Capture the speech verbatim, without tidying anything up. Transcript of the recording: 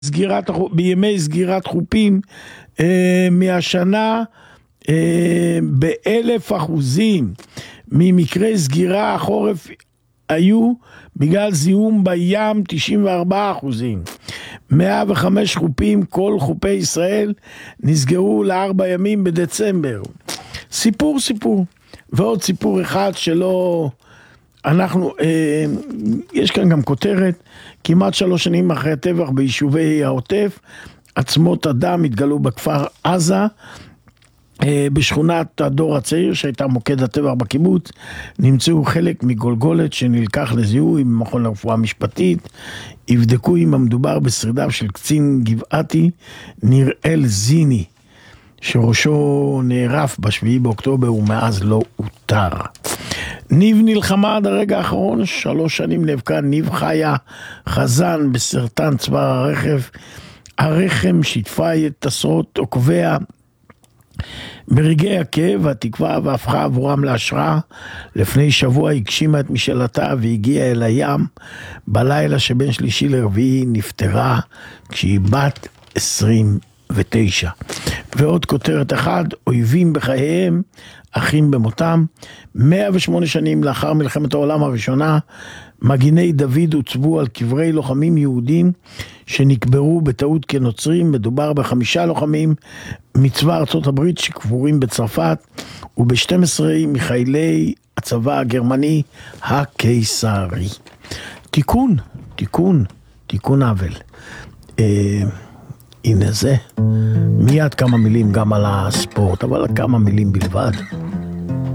סגירת, בימי סגירת חופים אה, מהשנה אה, באלף אחוזים ממקרי סגירה החורף היו בגלל זיהום בים תשעים וארבעה אחוזים. מאה וחמש חופים, כל חופי ישראל נסגרו לארבע ימים בדצמבר. סיפור סיפור. ועוד סיפור אחד שלא אנחנו, אה, יש כאן גם כותרת, כמעט שלוש שנים אחרי הטבח ביישובי העוטף, עצמות אדם התגלו בכפר עזה, אה, בשכונת הדור הצעיר שהייתה מוקד הטבח בקיבוץ, נמצאו חלק מגולגולת שנלקח לזיהוי במכון לרפואה משפטית, יבדקו אם המדובר בשרידיו של קצין גבעתי, נראל זיני, שראשו נערף בשביעי באוקטובר ומאז לא אותר. ניב נלחמה עד הרגע האחרון, שלוש שנים נאבקה ניב חיה חזן בסרטן צוואר הרחם, הרחם שיתפה את עשרות עוקביה ברגעי הכאב והתקווה והפכה עבורם להשראה. לפני שבוע הגשימה את משאלתה והגיעה אל הים. בלילה שבין שלישי לרביעי נפטרה כשהיא בת עשרים ותשע. ועוד כותרת אחד, אויבים בחייהם, אחים במותם. מאה ושמונה שנים לאחר מלחמת העולם הראשונה, מגיני דוד הוצבו על קברי לוחמים יהודים שנקברו בטעות כנוצרים. מדובר בחמישה לוחמים מצבא ארצות הברית שקבורים בצרפת, וב-שנים עשר מחיילי הצבא הגרמני הקיסרי. תיקון, תיקון, תיקון עוול. אה, הנה זה. מיד כמה מילים גם על הספורט, אבל כמה מילים בלבד.